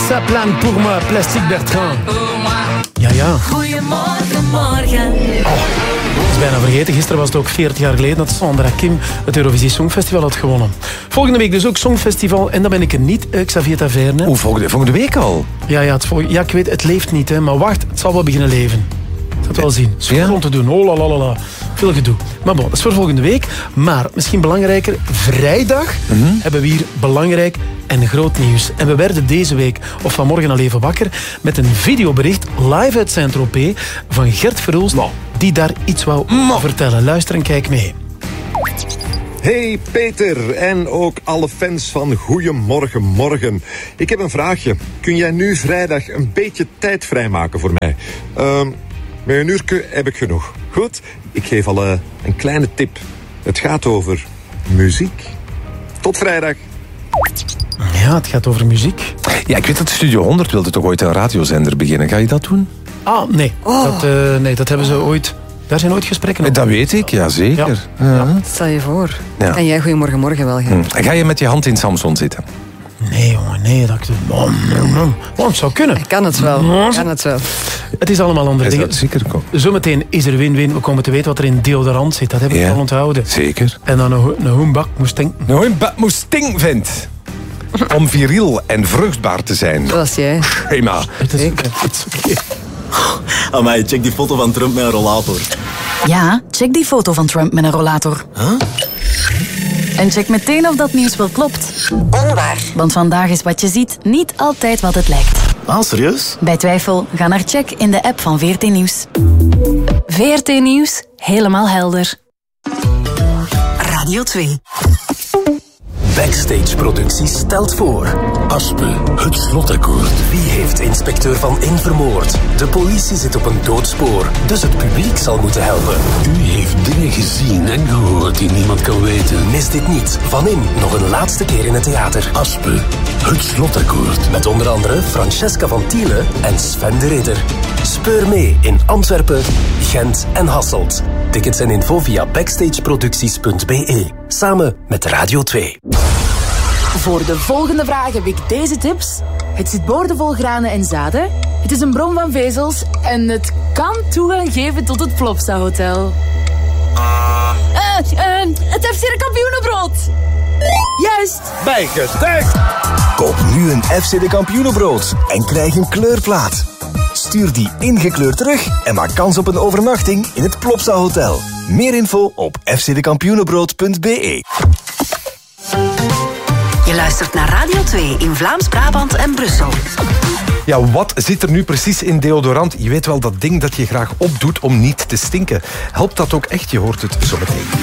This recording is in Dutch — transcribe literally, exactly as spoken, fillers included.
Ça plane pour moi, Plastic Bertrand. Ja, ja. Goedemorgen, morgen. Oh, dat is bijna vergeten. Gisteren was het ook veertig jaar geleden dat Sandra Kim het Eurovisie Songfestival had gewonnen. Volgende week dus ook Songfestival. En dan ben ik er niet, uh, Xavier Taverne. Hoe, volgende, volgende week al? Ja, ja, het volg- ja, ik weet, het leeft niet, hè, maar wacht, het zal wel beginnen leven. Ik zal het wel zien. Het is veel Ja? om te doen. Oh, la, la, la, la. Veel gedoe. Maar bon, dat is voor volgende week. Maar misschien belangrijker, vrijdag mm-hmm. hebben we hier belangrijk en groot nieuws. En we werden deze week, of vanmorgen al even wakker, met een videobericht live uit Saint-Tropez van Gert Verhulst, Nou. die daar iets wou Nou. vertellen. Luister en kijk mee. Hey Peter en ook alle fans van Goedemorgen Morgen. Ik heb een vraagje. Kun jij nu vrijdag een beetje tijd vrijmaken voor mij? Uh, met een uurtje heb ik genoeg. Goed? Ik geef al uh, een kleine tip. Het gaat over muziek. Tot vrijdag. Ja, het gaat over muziek. Ja, ik weet dat Studio honderd wilde toch ooit een radiozender beginnen. Ga je dat doen? Ah, nee. Oh. Dat, uh, nee, dat hebben ze ooit... Daar zijn ooit gesprekken over. Dat weet ik, ja zeker. Ja. Ja. Stel je voor. Ja. En jij Goedemorgen Morgen wel gaan. Hm. En ga je met je hand in Samson zitten? Nee, jongen, nee. Dat, oh, oh, het zou kunnen. Ik kan het wel. Ik kan het wel. Het is allemaal andere Is dingen. dat zeker kom? Zometeen is er win-win. We komen te weten wat er in deodorant zit. Dat heb ik Ja. al onthouden. Zeker. En dan een, een hoenbak moest stinken. Nou, een bad moest sting vindt. Om viriel en vruchtbaar te zijn. Zoals jij. Prima. Het is, Zeker. het is oké. Amai, check die foto van Trump met een rollator. Ja, check die foto van Trump met een rollator. Huh? En check meteen of dat nieuws wel klopt. Onwaar. Want vandaag is wat je ziet niet altijd wat het lijkt. Ah, serieus? Bij twijfel, ga naar check in de app van V R T Nieuws. V R T Nieuws, helemaal helder. Radio twee. Backstage Producties stelt voor... Aspe, het slotakkoord. Wie heeft inspecteur Van In vermoord? De politie zit op een doodspoor, dus het publiek zal moeten helpen. U heeft dingen gezien en gehoord die niemand kan weten. Mis dit niet. Van In, nog een laatste keer in het theater. Aspe, het slotakkoord. Met onder andere Francesca van Tiele en Sven de Ridder. Speur mee in Antwerpen, Gent en Hasselt. Tickets en info via backstageproducties punt b e. Samen met Radio twee. Voor de volgende vraag heb ik deze tips. Het zit boordevol granen en zaden. Het is een bron van vezels. En het kan toegang geven tot het Plopsa Hotel. Uh, uh, het F C de Kampioenenbrood. Juist. Bijgetuigd. Koop nu een F C de Kampioenenbrood en krijg een kleurplaat. Stuur die ingekleurd terug en maak kans op een overnachting in het Plopsa Hotel. Meer info op f c de kampioenenbrood punt b e. Je luistert naar Radio twee in Vlaams-Brabant en Brussel. Ja, wat zit er nu precies in deodorant? Je weet wel, dat ding dat je graag opdoet om niet te stinken. Helpt dat ook echt? Je hoort het zo meteen.